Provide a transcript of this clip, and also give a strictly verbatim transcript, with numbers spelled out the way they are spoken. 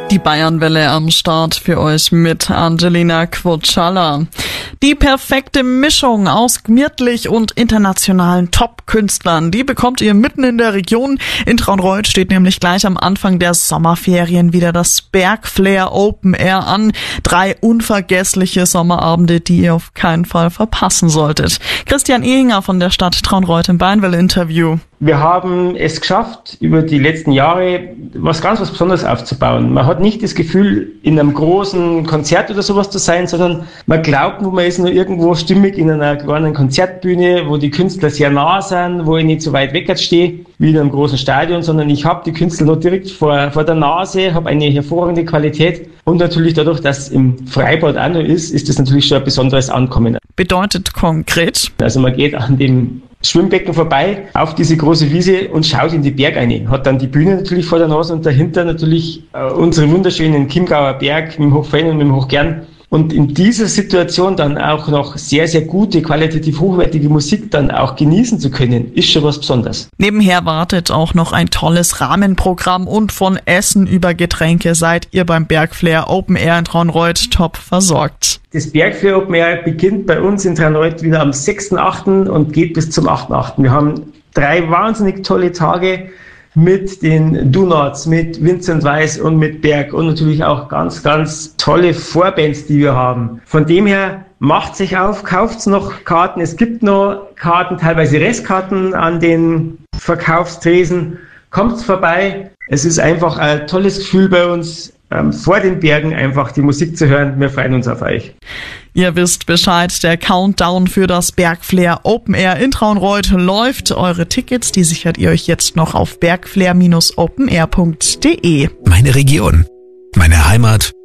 Die Bayernwelle am Start für euch mit Angelina Quotschalla. Die perfekte Mischung aus gemütlich und internationalen Top-Künstlern, die bekommt ihr mitten in der Region. In Traunreut steht nämlich gleich am Anfang der Sommerferien wieder das Bergflair Open Air an. Drei unvergessliche Sommerabende, die ihr auf keinen Fall verpassen solltet. Christian Ehinger von der Stadt Traunreut im Bayernwelle-Interview. Wir haben es geschafft, über die letzten Jahre was ganz was Besonderes aufzubauen. Man hat nicht das Gefühl, in einem großen Konzert oder sowas zu sein, sondern man glaubt, man ist nur irgendwo stimmig in einer kleinen Konzertbühne, wo die Künstler sehr nah sind, wo ich nicht so weit weg jetzt stehe, wie in einem großen Stadion, sondern ich habe die Künstler noch direkt vor, vor der Nase, habe eine hervorragende Qualität und natürlich dadurch, dass es im Freibad auch noch ist, ist das natürlich schon ein besonderes Ankommen. Bedeutet konkret? Also man geht an dem Schwimmbecken vorbei, auf diese große Wiese und schaut in die Berge rein. Hat dann die Bühne natürlich vor der Nase und dahinter natürlich äh, unsere wunderschönen Chiemgauer Berg mit dem Hochfein und mit dem Hochgern. Und in dieser Situation dann auch noch sehr, sehr gute, qualitativ hochwertige Musik dann auch genießen zu können, ist schon was Besonderes. Nebenher wartet auch noch ein tolles Rahmenprogramm und von Essen über Getränke seid ihr beim Bergflair Open Air in Traunreut top versorgt. Das Bergflair Open Air beginnt bei uns in Traunreut wieder am sechsten achten und geht bis zum achten achten Wir haben drei wahnsinnig tolle Tage mit den Donuts, mit Vincent Weiss und mit Berg und natürlich auch ganz, ganz tolle Vorbands, die wir haben. Von dem her, macht sich auf, kauft noch Karten. Es gibt noch Karten, teilweise Restkarten an den Verkaufstresen. Kommt vorbei. Es ist einfach ein tolles Gefühl bei uns, ähm, vor den Bergen einfach die Musik zu hören. Wir freuen uns auf euch. Ihr wisst Bescheid, der Countdown für das Bergflair Open Air in Traunreut läuft. Eure Tickets, die sichert ihr euch jetzt noch auf bergflair Bindestrich open air Punkt de. Meine Region, meine Heimat,